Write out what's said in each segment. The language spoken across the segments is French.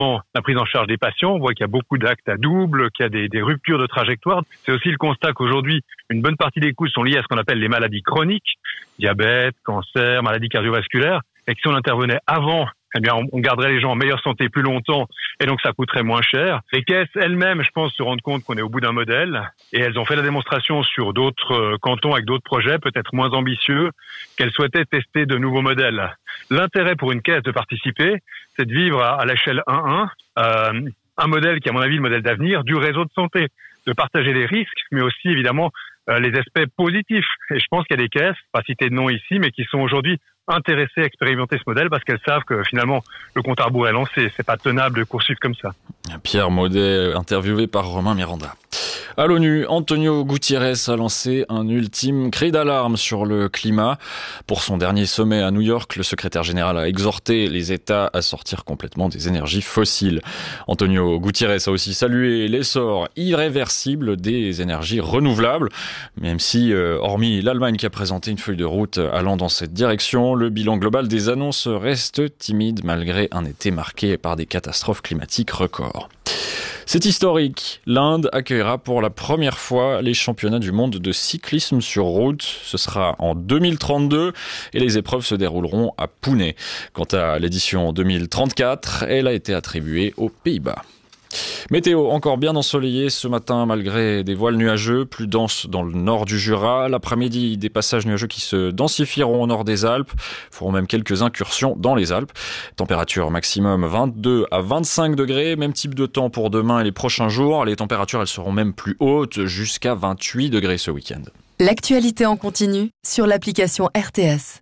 la prise en charge des patients. On voit qu'il y a beaucoup d'actes à double, qu'il y a des ruptures de trajectoire. C'est aussi le constat qu'aujourd'hui, une bonne partie des coûts sont liés à ce qu'on appelle les maladies chroniques, diabète, cancer, maladies cardiovasculaires, et que si on intervenait avant, eh bien, on garderait les gens en meilleure santé plus longtemps et donc ça coûterait moins cher. Les caisses elles-mêmes, je pense, se rendent compte qu'on est au bout d'un modèle et elles ont fait la démonstration sur d'autres cantons avec d'autres projets, peut-être moins ambitieux, qu'elles souhaitaient tester de nouveaux modèles. L'intérêt pour une caisse de participer, c'est de vivre à l'échelle 1-1, un modèle qui est à mon avis le modèle d'avenir du réseau de santé, de partager les risques, mais aussi évidemment les aspects positifs. Et je pense qu'il y a des caisses, pas citer de nom ici, mais qui sont aujourd'hui intéressées à expérimenter ce modèle parce qu'elles savent que finalement le compte à rebours est lancé, c'est pas tenable de poursuivre comme ça. Pierre Maudet, interviewé par Romain Miranda. À l'ONU, Antonio Guterres a lancé un ultime cri d'alarme sur le climat. Pour son dernier sommet à New York, le secrétaire général a exhorté les États à sortir complètement des énergies fossiles. Antonio Guterres a aussi salué l'essor irréversible des énergies renouvelables, même si, hormis l'Allemagne qui a présenté une feuille de route allant dans cette direction, le bilan global des annonces reste timide malgré un été marqué par des catastrophes climatiques records. C'est historique. L'Inde accueillera pour la première fois les championnats du monde de cyclisme sur route. Ce sera en 2032 et les épreuves se dérouleront à Pune. Quant à l'édition 2034, elle a été attribuée aux Pays-Bas. Météo encore bien ensoleillé ce matin malgré des voiles nuageux, plus denses dans le nord du Jura. L'après-midi, des passages nuageux qui se densifieront au nord des Alpes. Feront même quelques incursions dans les Alpes. Température maximum 22 à 25 degrés. Même type de temps pour demain et les prochains jours. Les températures, elles seront même plus hautes, jusqu'à 28 degrés ce week-end. L'actualité en continu sur l'application RTS.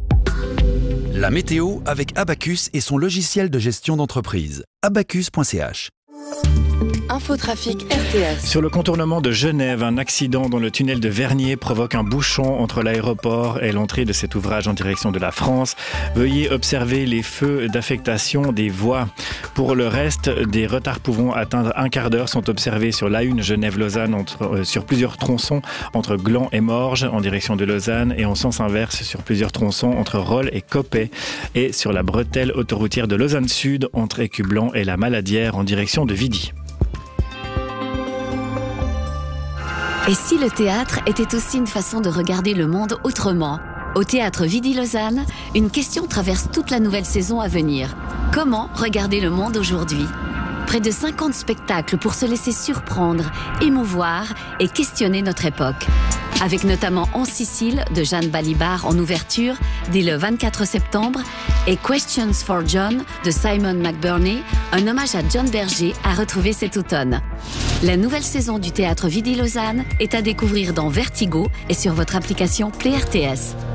La météo avec Abacus et son logiciel de gestion d'entreprise. Abacus.ch. Infotrafic RTS. Sur le contournement de Genève, un accident dans le tunnel de Vernier provoque un bouchon entre l'aéroport et l'entrée de cet ouvrage en direction de la France. Veuillez observer les feux d'affectation des voies. Pour le reste, des retards pouvant atteindre un quart d'heure sont observés sur l'A1 Genève-Lausanne sur plusieurs tronçons entre Gland et Morges en direction de Lausanne et en sens inverse sur plusieurs tronçons entre Rolle et Coppet et sur la bretelle autoroutière de Lausanne Sud entre Écublanc et la Maladière en direction de Vidy. Et si le théâtre était aussi une façon de regarder le monde autrement ? Au théâtre Vidy-Lausanne, une question traverse toute la nouvelle saison à venir. Comment regarder le monde aujourd'hui ? Près de 50 spectacles pour se laisser surprendre, émouvoir et questionner notre époque. Avec notamment En Sicile de Jeanne Balibar en ouverture dès le 24 septembre et Questions for John de Simon McBurney, un hommage à John Berger à retrouver cet automne. La nouvelle saison du théâtre Vidy-Lausanne est à découvrir dans Vertigo et sur votre application Play RTS.